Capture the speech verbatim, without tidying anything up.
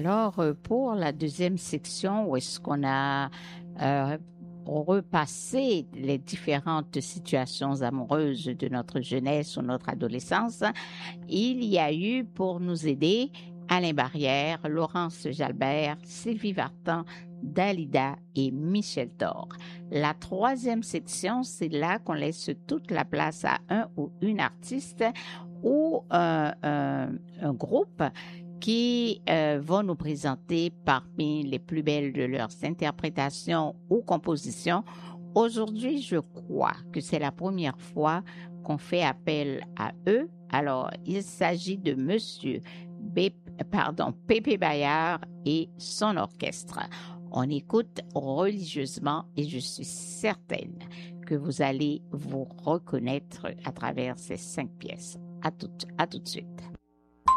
Alors, euh, pour la deuxième section, où est-ce qu'on a euh, repassé les différentes situations amoureuses de notre jeunesse ou notre adolescence, il y a eu pour nous aider Alain Barrière, Laurence Jalbert, Sylvie Vartan, Dalida et Michel Thor. La troisième section, c'est là qu'on laisse toute la place à un ou une artiste ou euh, un, un groupe qui euh, vont nous présenter parmi les plus belles de leurs interprétations ou compositions. Aujourd'hui, je crois que c'est la première fois qu'on fait appel à eux. Alors, il s'agit de Monsieur B, pardon, Pépé Bayard et son orchestre. On écoute religieusement et je suis certaine que vous allez vous reconnaître à travers ces cinq pièces. À tout, à tout de suite.